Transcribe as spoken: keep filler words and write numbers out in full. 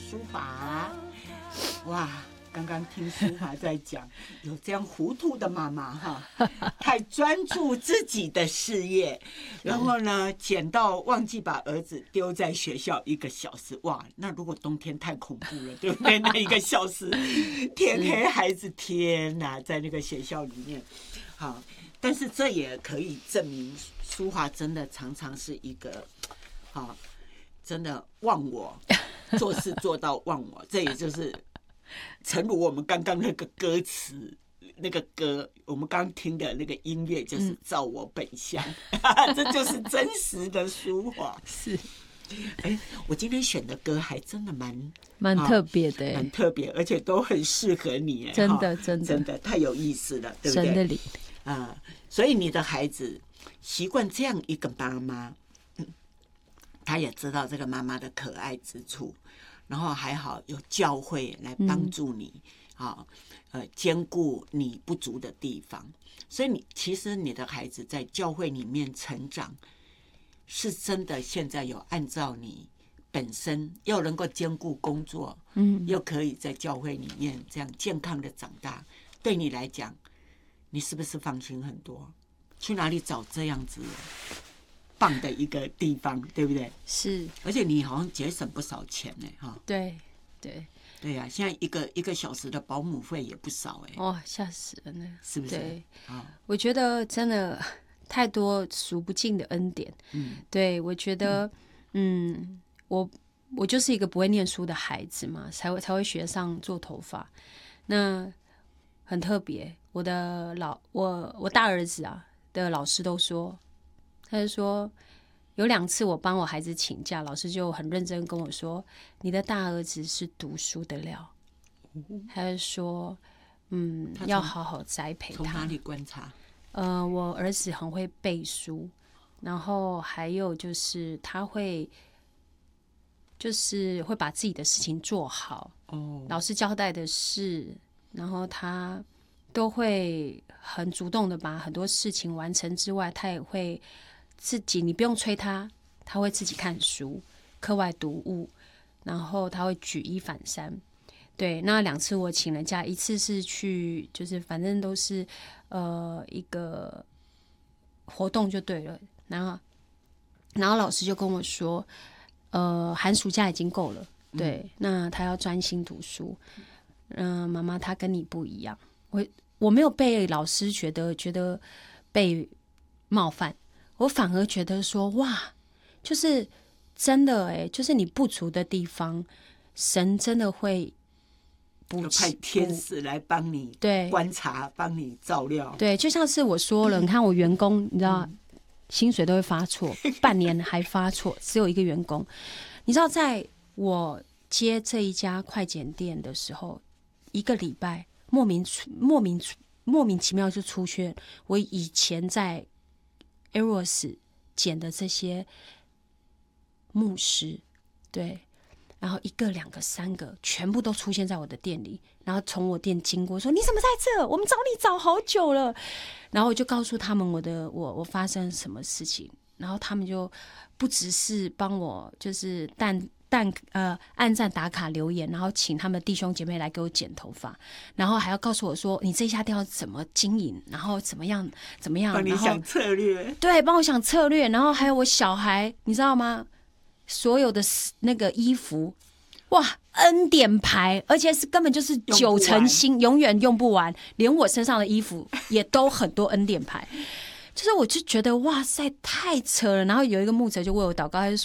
书法。哇，刚刚听书法在讲，有这样糊涂的妈妈哈，太专注自己的事业，然后呢，捡到忘记把儿子丢在学校一个小时。哇，那如果冬天太恐怖了，对不对？那一个小时，天黑，孩子天哪，在那个学校里面，好，但是这也可以证明，书华真的常常是一个，好，真的忘我，做事做到忘我，这也就是。诚如我们刚刚那个歌词，那个歌，我们刚听的那个音乐，就是照我本相，嗯、这就是真实的书法。 是， 哎，我今天选的歌还真的蛮蛮特别的， 蛮特别，而且都很适合你， 真的真的真的太有意思了，对不对？ 神的灵啊、呃，所以你的孩子习惯这样一个妈妈，嗯，他也知道这个妈妈的可爱之处。然后还好有教会来帮助你，啊、嗯，呃，兼顾你不足的地方。所以你其实你的孩子在教会里面成长，是真的现在有按照你本身又能够兼顾工作，嗯，又可以在教会里面这样健康的长大。对你来讲，你是不是放心很多？去哪里找这样子棒的一个地方，对不对？ 是，而且你好像节省不少钱呢，哈。 对，对， 对呀、啊，现在一个一个小时的保姆费也不少哎。 哦，吓死了呢， 是不是？ 对， 哦、 我觉得真的太多数不尽的恩典。嗯，对，我觉得，嗯，嗯我我就是一个不会念书的孩子嘛，才会才会学上做头发，那很特别。我的老我我大儿子啊的老师都说。他就说，有两次我帮我孩子请假，老师就很认真跟我说：“你的大儿子是读书的料。”他就说：“嗯，要好好栽培他。” 从哪里观察？ 呃，我儿子很会背书，然后还有就是他会，就是会把自己的事情做好。哦，老师交代的事，然后他都会很主动的把很多事情完成之外，他也会。自己你不用催他，他会自己看书、课外读物，然后他会举一反三。对，那两次我请了假，一次是去，就是反正都是呃一个活动就对了。然后，然后老师就跟我说，呃，寒暑假已经够了，对，嗯、那他要专心读书。嗯、呃，妈妈，他跟你不一样，我我没有被老师觉得觉得被冒犯。我反而觉得说，哇，就是真的哎、欸，就是你不足的地方，神真的会补派天使来帮你对观察，帮你照料。 对，就像是我说了，你看我员工，你知道、嗯、薪水都会发错，半年还发错，只有一个员工。你知道，在我接这一家快剪店的时候，一个礼拜莫名莫名莫名其妙就出现我以前在。Eros 剪的这些牧师，对，然后一个、两个、三个，全部都出现在我的店里，然后从我店经过，说你怎么在这？我们找你找好久了。然后我就告诉他们我的我我发生什么事情，然后他们就不只是帮我，就是但。但呃，按赞打卡留言，然后请他们弟兄姐妹来给我剪头发，然后还要告诉我说，你这家店要怎么经营，然后怎么样怎么样， 帮你想策略， 对，帮我想策略，然后还有我小孩，你知道吗？所有的那个衣服，哇，恩典牌，而且是根本就是九成新，永远用不完，连我身上的衣服也都很多恩典牌。就是我就觉得哇塞太扯了，然后有一个牧者就为我祷告，他就